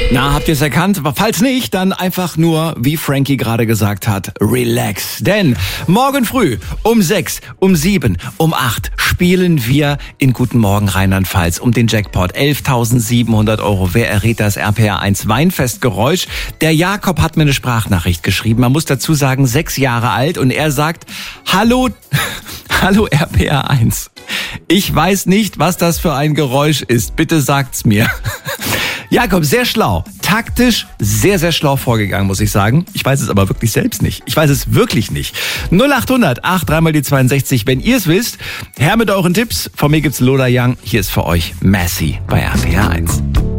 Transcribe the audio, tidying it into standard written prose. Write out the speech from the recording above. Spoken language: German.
Na, habt ihr es erkannt? Falls nicht, dann einfach nur, wie Frankie gerade gesagt hat, relax. Denn morgen früh um 6, um 7, um 8 spielen wir in Guten Morgen Rheinland-Pfalz um den Jackpot. 11.700 €. Wer errät das RPR 1 Weinfestgeräusch? Der Jakob hat mir eine Sprachnachricht geschrieben. Man muss dazu sagen, 6 Jahre alt. Und er sagt, hallo RPR 1. Ich weiß nicht, was das für ein Geräusch ist. Bitte sagt's mir. Jakob, sehr schlau. Taktisch sehr, sehr schlau vorgegangen, muss ich sagen. Ich weiß es aber wirklich selbst nicht. Ich weiß es wirklich nicht. 0800 83 mal die 62. Wenn ihr es wisst, her mit euren Tipps. Von mir gibt's Lola Young. Hier ist für euch Massey bei RPR 1.